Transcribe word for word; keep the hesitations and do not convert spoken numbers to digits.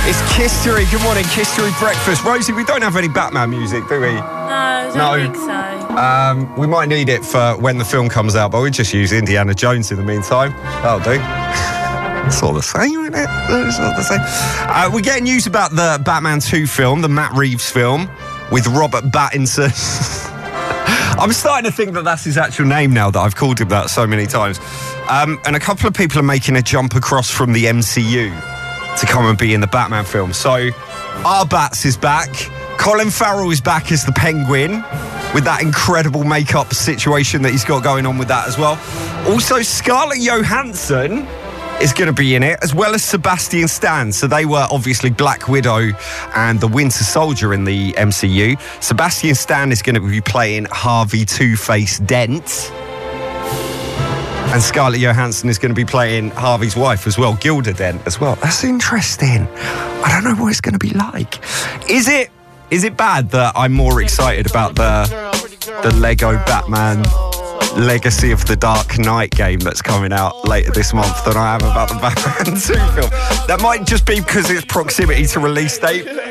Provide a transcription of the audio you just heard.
It's Kistery. Good morning, Kistery Breakfast. Rosie, we don't have any Batman music, do we? No, I don't No. think so. Um, we might need it for when the film comes out, but we'll just use Indiana Jones in the meantime. That'll do. It's all the same, isn't it? It's all the same. Uh, we're getting news about the Batman two film, the Matt Reeves film, with Robert Pattinson. I'm starting to think that that's his actual name now that I've called him that so many times. Um, and a couple of people are making a jump across from the M C U to come and be in the Batman film. So, our Bats is back. Colin Farrell is back as the Penguin with that incredible makeup situation that he's got going on with that as well. Also, Scarlett Johansson is going to be in it, as well as Sebastian Stan. So they were obviously Black Widow and the Winter Soldier in the M C U. Sebastian Stan is going to be playing Harvey Two-Face Dent. And Scarlett Johansson is going to be playing Harvey's wife as well, Gilda Dent as well. That's interesting. I don't know what it's going to be like. Is it is it bad that I'm more excited about the the Lego Batman Legacy of the Dark Knight game that's coming out later this month than I am about the Batman two film? That might just be because it's proximity to release date.